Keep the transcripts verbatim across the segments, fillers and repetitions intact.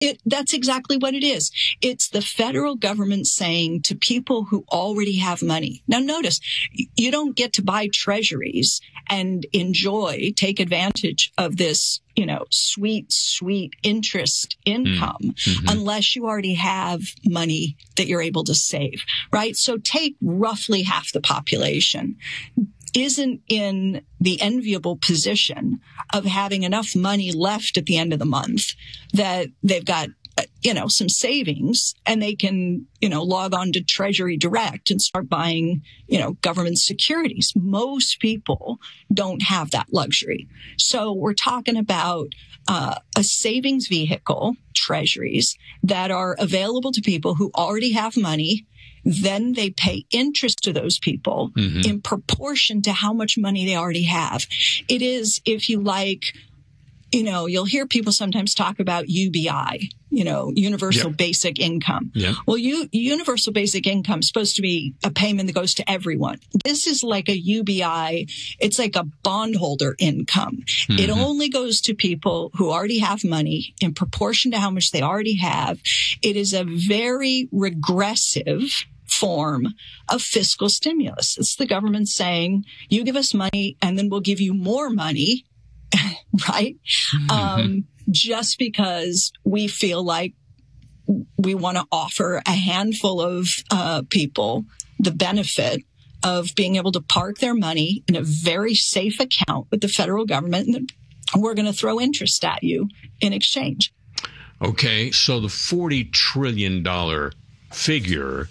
It, that's exactly what it is. It's the federal government saying to people who already have money. Now, notice, you don't get to buy treasuries and enjoy, take advantage of this, you know, sweet, sweet interest income mm-hmm. unless you already have money that you're able to save, right? So take roughly half the population isn't in the enviable position of having enough money left at the end of the month that they've got, you know, some savings and they can, you know, log on to Treasury Direct and start buying, you know, government securities. Most people don't have that luxury. So we're talking about uh, a savings vehicle, treasuries, that are available to people who already have money. Then they pay interest to those people mm-hmm. in proportion to how much money they already have. It is, if you like, you know, you'll hear people sometimes talk about U B I, you know, universal yep. basic income. Yep. Well, you, universal basic income is supposed to be a payment that goes to everyone. This is like a U B I. It's like a bondholder income. Mm-hmm. It only goes to people who already have money in proportion to how much they already have. It is a very regressive form of fiscal stimulus. It's the government saying, you give us money and then we'll give you more money, right? Mm-hmm. Um, just because we feel like we want to offer a handful of uh, people the benefit of being able to park their money in a very safe account with the federal government, and we're going to throw interest at you in exchange. Okay, so the forty trillion dollars figure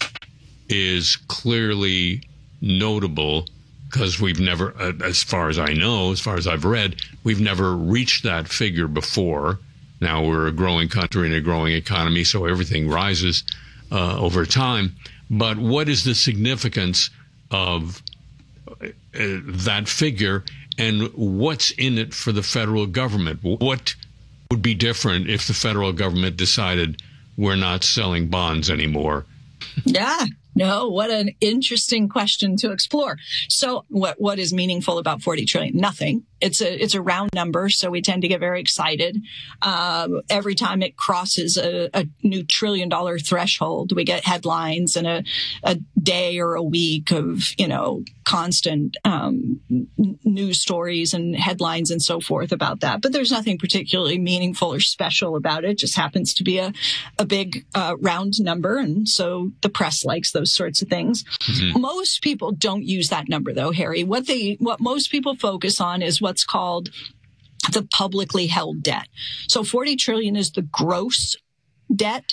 is clearly notable because we've never, as far as I know, as far as I've read, we've never reached that figure before. Now we're a growing country and a growing economy, so everything rises uh, over time. But what is the significance of uh, that figure, and what's in it for the federal government? What would be different if the federal government decided we're not selling bonds anymore? Yeah. No, what an interesting question to explore. So what, what is meaningful about forty trillion? Nothing. It's a, it's a round number. So we tend to get very excited. Um, every time it crosses a, a new trillion dollar threshold, we get headlines and a, a day or a week of, you know, constant, um, news stories and headlines and so forth about that. But there's nothing particularly meaningful or special about it. It just happens to be a, a big, uh, round number. And so the press likes those sorts of things. Mm-hmm. Most people don't use that number though, Harry. What they, what most people focus on is what's called the publicly held debt. So forty trillion is the gross debt.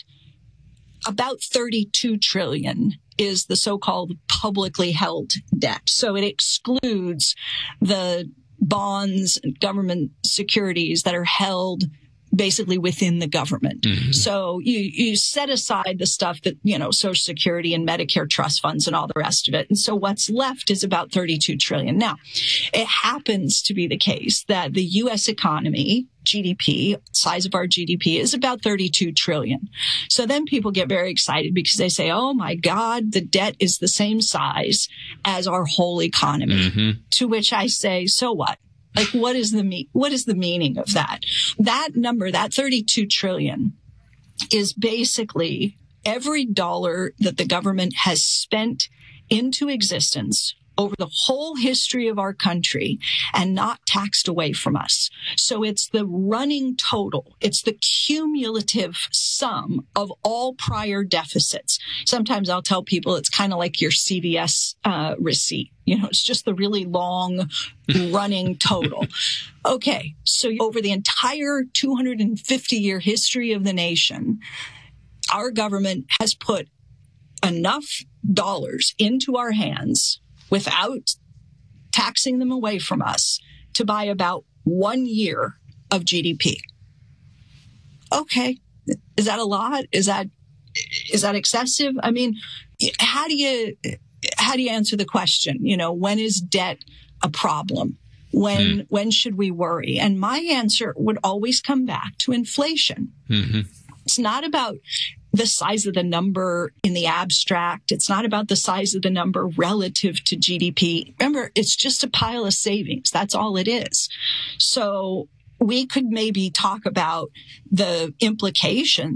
About thirty-two trillion is the so-called publicly held debt. So it excludes the bonds and government securities that are held basically within the government. Mm-hmm. So you, you set aside the stuff that, you know, Social Security and Medicare trust funds and all the rest of it. And so what's left is about thirty-two trillion. Now, it happens to be the case that the U S economy, G D P, size of our G D P is about thirty-two trillion. So then people get very excited because they say, oh my God, the debt is the same size as our whole economy. Mm-hmm. To which I say, so what? Like, what is the me- what is the meaning of that? That number, that thirty-two trillion, is basically every dollar that the government has spent into existence over the whole history of our country and not taxed away from us. So it's the running total. It's the cumulative sum of all prior deficits. Sometimes I'll tell people it's kind of like your C V S uh, receipt. You know, it's just the really long running total. Okay. So over the entire two hundred fifty year history of the nation, our government has put enough dollars into our hands without taxing them away from us to buy about one year of G D P. Okay. Is that a lot? Is that, is that excessive? I mean, how do you, how do you answer the question? You know, when is debt a problem? When, mm. when should we worry? And my answer would always come back to inflation. Mm-hmm. It's not about the size of the number in the abstract. It's not about the size of the number relative to G D P. Remember, it's just a pile of savings. That's all it is. So we could maybe talk about the implications